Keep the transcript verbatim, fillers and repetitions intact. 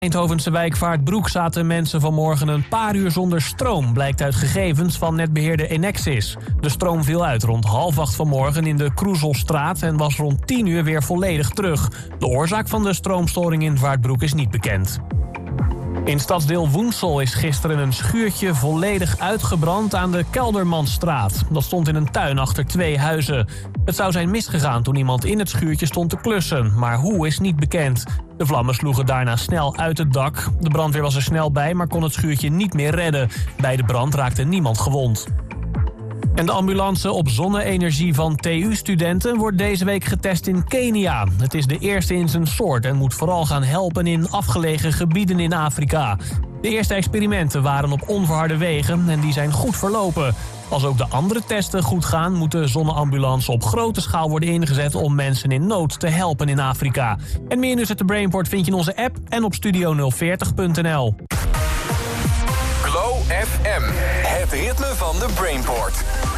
Eindhovense wijk Vaartbroek zaten mensen vanmorgen een paar uur zonder stroom, blijkt uit gegevens van netbeheerder Enexis. De stroom viel uit rond half acht vanmorgen in de Kroezelstraat en was rond tien uur weer volledig terug. De oorzaak van de stroomstoring in Vaartbroek is niet bekend. In stadsdeel Woensel is gisteren een schuurtje volledig uitgebrand aan de Keldermanstraat. Dat stond in een tuin achter twee huizen. Het zou zijn misgegaan toen iemand in het schuurtje stond te klussen, maar hoe is niet bekend. De vlammen sloegen daarna snel uit het dak. De brandweer was er snel bij, maar kon het schuurtje niet meer redden. Bij de brand raakte niemand gewond. En de ambulance op zonne-energie van T U-studenten wordt deze week getest in Kenia. Het is de eerste in zijn soort en moet vooral gaan helpen in afgelegen gebieden in Afrika. De eerste experimenten waren op onverharde wegen en die zijn goed verlopen. Als ook de andere testen goed gaan, moet de zonneambulance op grote schaal worden ingezet om mensen in nood te helpen in Afrika. En meer nieuws uit de Brainport vind je in onze app en op studio nul veertig punt n l. Glow F M, het ritme van de Brainport.